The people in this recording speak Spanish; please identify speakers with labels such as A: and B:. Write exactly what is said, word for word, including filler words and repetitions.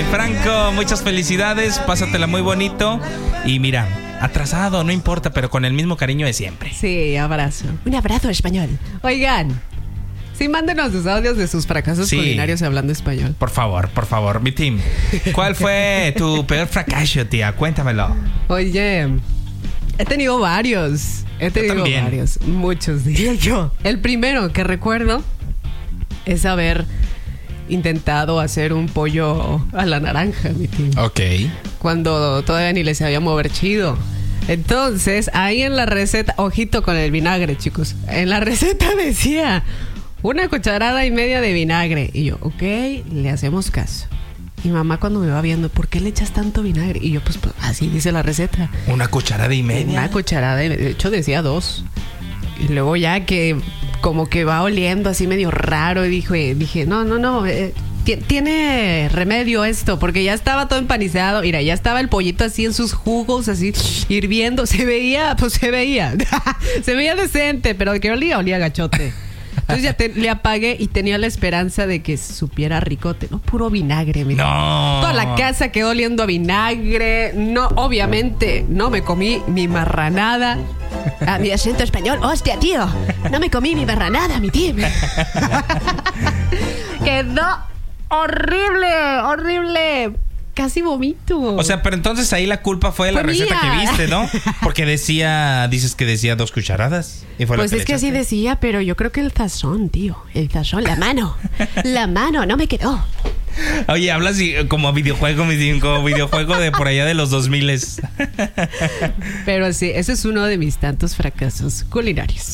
A: Franco, muchas felicidades, pásatela muy bonito. Y mira, atrasado, no importa, pero con el mismo cariño de siempre.
B: Sí, abrazo. Un abrazo español. Oigan, sí, mándenos sus audios de sus fracasos
A: Sí.
B: culinarios hablando español.
A: Por favor, por favor, mi team. ¿Cuál fue tu peor fracaso, tía? Cuéntamelo.
B: Oye, he tenido varios. He tenido
A: también.
B: varios. Muchos, diría yo. El primero que recuerdo es haber intentado hacer un pollo a la naranja, mi team.
A: Ok.
B: Cuando todavía ni les sabía mover chido. Entonces, ahí en la receta, ojito con el vinagre, chicos. En la receta decía una cucharada y media de vinagre. Y yo, ok, le hacemos caso. Y mamá cuando me va viendo, ¿por qué le echas tanto vinagre? Y yo, pues, pues así dice la receta.
A: Una cucharada y media.
B: Una cucharada, y- de hecho decía dos. Y luego ya que como que va oliendo así medio raro y dije, dije no, no, no, eh, ti- tiene remedio esto, porque ya estaba todo empanizado. Mira, ya estaba el pollito así en sus jugos, así hirviendo. Se veía, pues se veía, se veía decente, pero que olía, olía gachote. Entonces ya te- le apagué y tenía la esperanza de que supiera ricote, no puro vinagre. Mira.
A: No.
B: Toda la casa quedó oliendo a vinagre. No, obviamente no me comí mi marranada. Ah, mi acento español. Hostia, tío. No me comí mi marranada, mi team. Quedó horrible, horrible. Casi vomito.
A: O sea, pero entonces ahí la culpa fue de la
B: Fue
A: receta
B: mía.
A: que viste, ¿no? Porque decía, dices que decía dos cucharadas. Y fue lo
B: Pues
A: que
B: es
A: le
B: que así
A: echaste.
B: decía, pero yo creo que el sazón, tío. El sazón, la mano. La mano, no me quedó.
A: Oye, hablas y- como videojuego, mi team, como videojuego de por allá de los dos miles.
B: Pero sí, ese es uno de mis tantos fracasos culinarios.